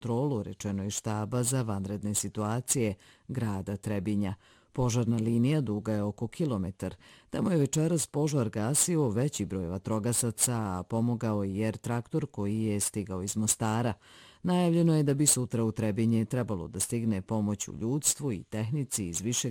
patrolu, rečeno je štaba za vanredne situacije grada Trebinja. Požarna linija duga je oko kilometar. Tamo je večeras požar gasio veći broj vatrogasaca, a pomogao i air traktor koji je stigao iz Mostara. Najavljeno je da bi sutra u Trebinje trebalo da stigne pomoć u ljudstvu i tehnici iz više